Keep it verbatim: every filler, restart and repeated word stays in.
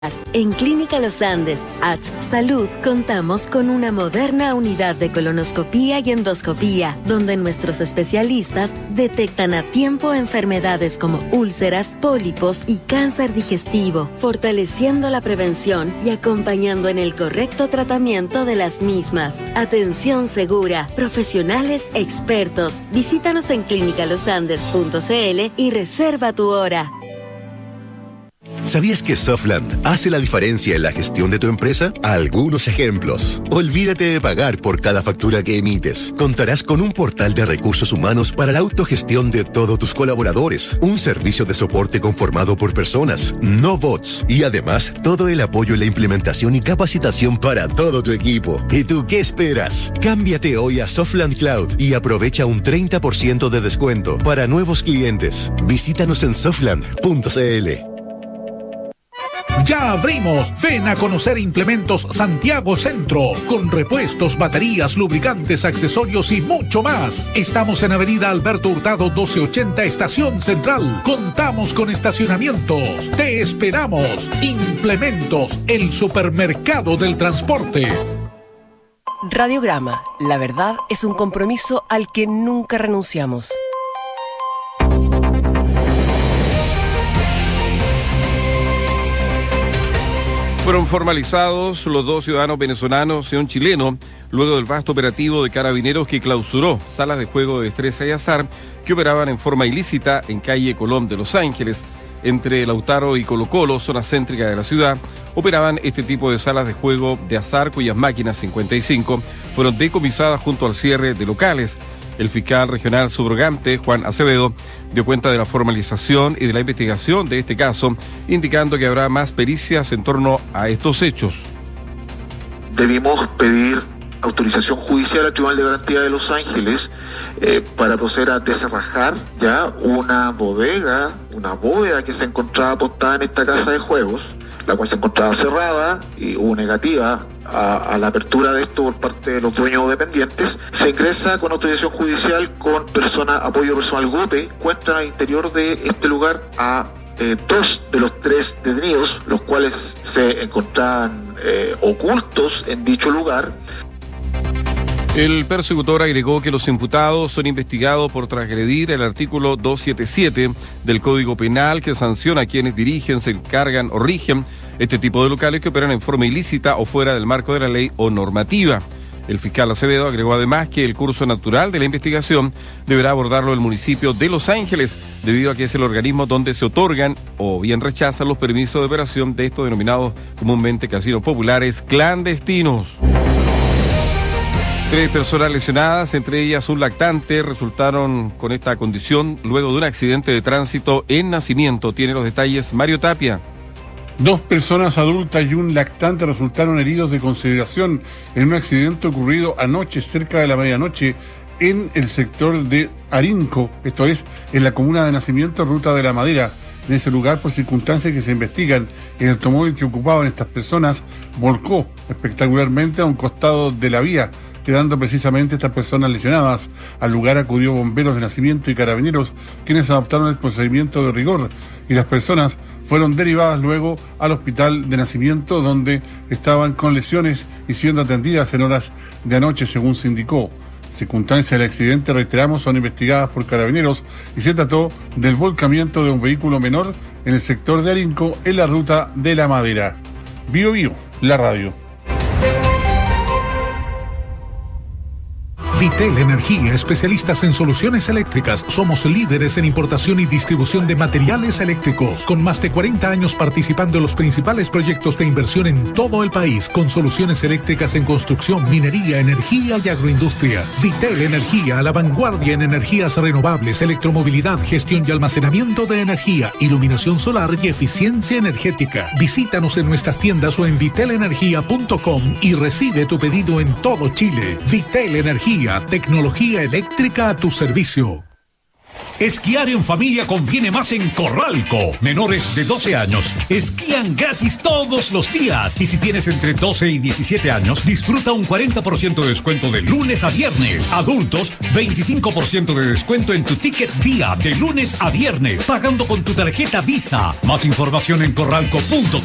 En Clínica Los Andes, H Salud, contamos con una moderna unidad de colonoscopía y endoscopía, donde nuestros especialistas detectan a tiempo enfermedades como úlceras, pólipos y cáncer digestivo, fortaleciendo la prevención y acompañando en el correcto tratamiento de las mismas. Atención segura, profesionales expertos. Visítanos en clínica los andes punto c l y reserva tu hora. ¿Sabías que Softland hace la diferencia en la gestión de tu empresa? Algunos ejemplos. Olvídate de pagar por cada factura que emites. Contarás con un portal de recursos humanos para la autogestión de todos tus colaboradores, un servicio de soporte conformado por personas, no bots, y además todo el apoyo en la implementación y capacitación para todo tu equipo. ¿Y tú qué esperas? Cámbiate hoy a Softland Cloud y aprovecha un treinta por ciento de descuento para nuevos clientes. Visítanos en softland punto c l. ¡Ya abrimos! Ven a conocer Implementos Santiago Centro, con repuestos, baterías, lubricantes, accesorios y mucho más. Estamos en Avenida Alberto Hurtado doce ochenta, Estación Central. Contamos con estacionamientos. ¡Te esperamos! Implementos, el supermercado del transporte. Radiograma, la verdad es un compromiso al que nunca renunciamos. Fueron formalizados los dos ciudadanos venezolanos y un chileno luego del vasto operativo de Carabineros que clausuró salas de juego de destreza y azar que operaban en forma ilícita en calle Colón de Los Ángeles. Entre Lautaro y Colo Colo, zona céntrica de la ciudad, operaban este tipo de salas de juego de azar cuyas máquinas cincuenta y cinco fueron decomisadas junto al cierre de locales. El fiscal regional subrogante, Juan Acevedo, dio cuenta de la formalización y de la investigación de este caso, indicando que habrá más pericias en torno a estos hechos. Debimos pedir autorización judicial al Tribunal de Garantía de Los Ángeles eh, para proceder a desarrajar ya una bodega, una bóveda que se encontraba apostada en esta casa de juegos, la cual se encontraba cerrada y hubo negativa a, a la apertura de esto por parte de los dueños dependientes. Se ingresa con autorización judicial con persona, apoyo personal G U P E, encuentran al interior de este lugar a eh, dos de los tres detenidos, los cuales se encontraban eh, ocultos en dicho lugar. El persecutor agregó que los imputados son investigados por transgredir el artículo doscientos setenta y siete del Código Penal, que sanciona a quienes dirigen, se encargan o rigen este tipo de locales que operan en forma ilícita o fuera del marco de la ley o normativa. El fiscal Acevedo agregó además que el curso natural de la investigación deberá abordarlo el municipio de Los Ángeles, debido a que es el organismo donde se otorgan o bien rechazan los permisos de operación de estos denominados comúnmente casinos populares clandestinos. Tres personas lesionadas, entre ellas un lactante, resultaron con esta condición luego de un accidente de tránsito en Nacimiento. Tiene los detalles Mario Tapia. Dos personas adultas y un lactante resultaron heridos de consideración en un accidente ocurrido anoche cerca de la medianoche en el sector de Arinco, esto es, en la comuna de Nacimiento, Ruta de la Madera. En ese lugar, por circunstancias que se investigan, el automóvil que ocupaban estas personas volcó espectacularmente a un costado de la vía, quedando precisamente estas personas lesionadas. Al lugar acudió bomberos de Nacimiento y Carabineros, quienes adoptaron el procedimiento de rigor, y las personas fueron derivadas luego al hospital de Nacimiento, donde estaban con lesiones y siendo atendidas en horas de anoche, según se indicó. Circunstancias del accidente, reiteramos, son investigadas por Carabineros y se trató del volcamiento de un vehículo menor en el sector de Arinco, en la Ruta de la Madera. Bio Bio, la radio. Vitel Energía, especialistas en soluciones eléctricas. Somos líderes en importación y distribución de materiales eléctricos, con más de cuarenta años participando en los principales proyectos de inversión en todo el país, con soluciones eléctricas en construcción, minería, energía y agroindustria. Vitel Energía, a la vanguardia en energías renovables, electromovilidad, gestión y almacenamiento de energía, iluminación solar y eficiencia energética. Visítanos en nuestras tiendas o en vitel energía punto com y recibe tu pedido en todo Chile. Vitel Energía, tecnología eléctrica a tu servicio. Esquiar en familia conviene más en Corralco. Menores de doce años esquían gratis todos los días. Y si tienes entre doce y diecisiete años, disfruta un cuarenta por ciento de descuento de lunes a viernes. Adultos, veinticinco por ciento de descuento en tu ticket día de lunes a viernes, pagando con tu tarjeta Visa. Más información en corralco punto com.